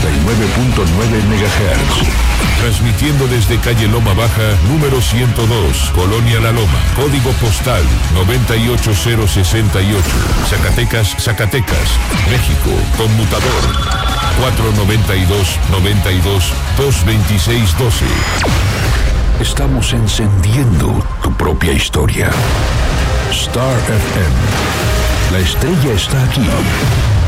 MHz. Transmitiendo desde calle Loma Baja, número 102, Colonia La Loma, código postal 98068, Zacatecas, Zacatecas, México, conmutador 492-92-226-12. Estamos encendiendo tu propia historia. Star FM. La estrella está aquí.